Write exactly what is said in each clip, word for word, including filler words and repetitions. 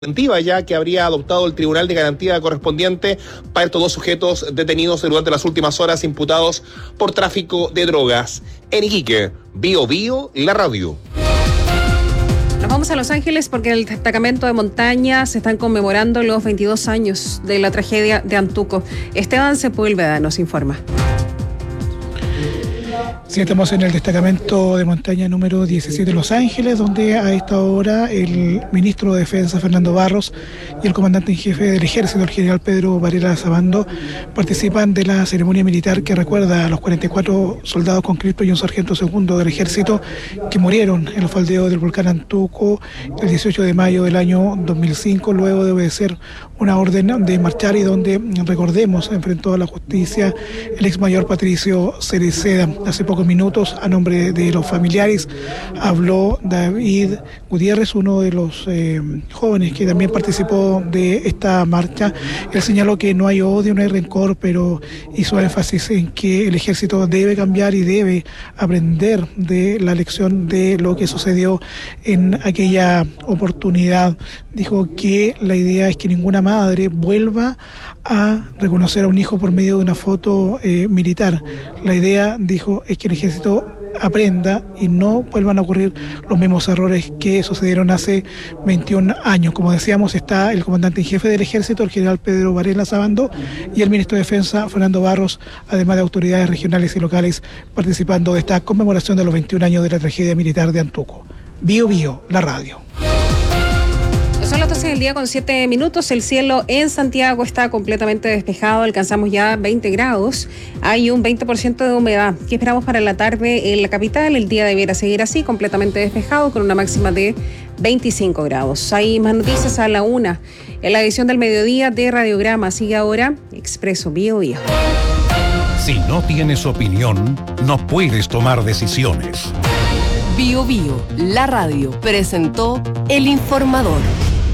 preventiva ya que habría adoptado el Tribunal de Garantía correspondiente para estos dos sujetos detenidos durante las últimas horas imputados por tráfico de drogas. En Iquique, Bio Bio, la radio. Nos vamos a Los Ángeles porque en el destacamento de montaña se están conmemorando los veintidós años de la tragedia de Antuco. Esteban Sepúlveda nos informa. Sí, estamos en el destacamento de montaña número diecisiete de Los Ángeles, donde a esta hora el ministro de Defensa, Fernando Barros, y el comandante en jefe del ejército, el general Pedro Varela Sabando, participan de la ceremonia militar que recuerda a los cuarenta y cuatro soldados conscriptos y un sargento segundo del ejército que murieron en los faldeos del volcán Antuco el dieciocho de mayo del año dos mil cinco, luego de obedecer una orden de marchar y donde, recordemos, enfrentó a la justicia el ex mayor Patricio Cereceda. Hace pocos minutos, a nombre de los familiares, habló David Gutiérrez, uno de los eh, jóvenes que también participó de esta marcha. Él señaló que no hay odio, no hay rencor, pero hizo énfasis en que el ejército debe cambiar y debe aprender de la lección de lo que sucedió en aquella oportunidad. Dijo que la idea es que ninguna madre vuelva a reconocer a un hijo por medio de una foto eh, militar. La idea, dijo, es que el ejército aprenda y no vuelvan a ocurrir los mismos errores que sucedieron hace veintiún años. Como decíamos, está el comandante en jefe del ejército, el general Pedro Varela Sabando, y el ministro de Defensa, Fernando Barros, además de autoridades regionales y locales, participando de esta conmemoración de los veintiún años de la tragedia militar de Antuco. Bio Bio, la radio. Son las doce del día con siete minutos. El cielo en Santiago está completamente despejado. Alcanzamos ya veinte grados. Hay un veinte por ciento de humedad. ¿Qué esperamos para la tarde en la capital? El día debiera seguir así, completamente despejado, con una máxima de veinticinco grados. Hay más noticias a la una. En la edición del mediodía de Radiograma sigue ahora Expreso Bio Bio. Si no tienes opinión, no puedes tomar decisiones. Bio Bio, la radio, presentó El Informador.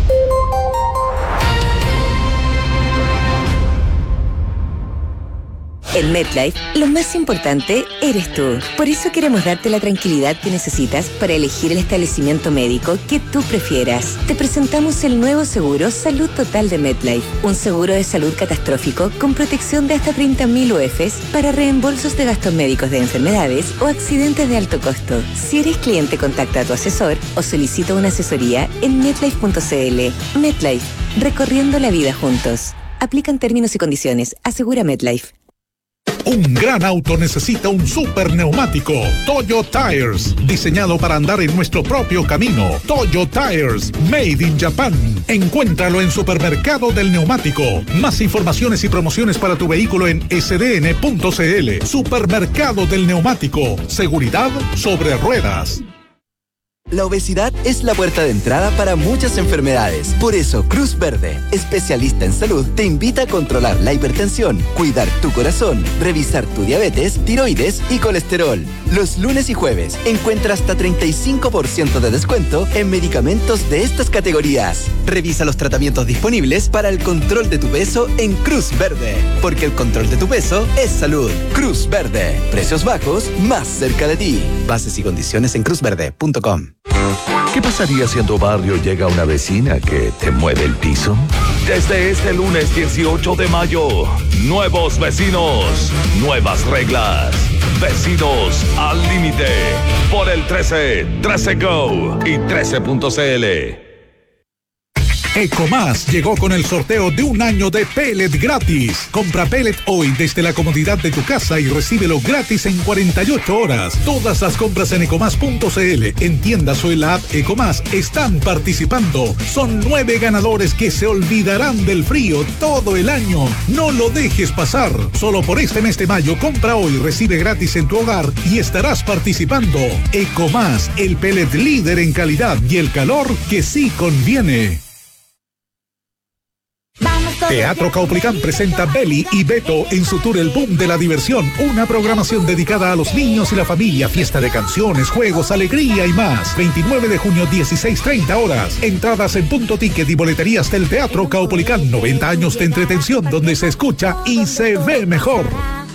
En MetLife, lo más importante eres tú. Por eso queremos darte la tranquilidad que necesitas para elegir el establecimiento médico que tú prefieras. Te presentamos el nuevo seguro Salud Total de MetLife, un seguro de salud catastrófico con protección de hasta treinta mil U F s para reembolsos de gastos médicos de enfermedades o accidentes de alto costo. Si eres cliente, contacta a tu asesor o solicita una asesoría en metlife punto c l. MetLife, recorriendo la vida juntos. Aplican términos y condiciones. Asegura MetLife. Un gran auto necesita un super neumático. Toyo Tires, diseñado para andar en nuestro propio camino. Toyo Tires, made in Japan. Encuéntralo en Supermercado del Neumático. Más informaciones y promociones para tu vehículo en s d n punto c l. Supermercado del Neumático. Seguridad sobre ruedas. La obesidad es la puerta de entrada para muchas enfermedades. Por eso, Cruz Verde, especialista en salud, te invita a controlar la hipertensión, cuidar tu corazón, revisar tu diabetes, tiroides y colesterol. Los lunes y jueves encuentra hasta treinta y cinco por ciento de descuento en medicamentos de estas categorías. Revisa los tratamientos disponibles para el control de tu peso en Cruz Verde, porque el control de tu peso es salud. Cruz Verde, precios bajos más cerca de ti. Bases y condiciones en cruz verde punto com. ¿Qué pasaría si en tu barrio llega una vecina que te mueve el piso? Desde este lunes dieciocho de mayo, nuevos vecinos, nuevas reglas. Vecinos al límite. Por el trece, trece Go y trece punto c l. Ecomás llegó con el sorteo de un año de pellet gratis. Compra pellet hoy desde la comodidad de tu casa y recíbelo gratis en cuarenta y ocho horas. Todas las compras en ecomás punto c l, en tiendas o en la app Ecomás, están participando. Son nueve ganadores que se olvidarán del frío todo el año. No lo dejes pasar. Solo por este mes de mayo, compra hoy, recibe gratis en tu hogar y estarás participando. Ecomás, el pellet líder en calidad y el calor que sí conviene. Teatro Caupolicán presenta Beli y Beto en su tour El Boom de la Diversión, una programación dedicada a los niños y la familia, fiesta de canciones, juegos, alegría y más. veintinueve de junio, dieciséis treinta horas. Entradas en Punto Ticket y boleterías del Teatro Caupolicán. noventa años de entretención donde se escucha y se ve mejor.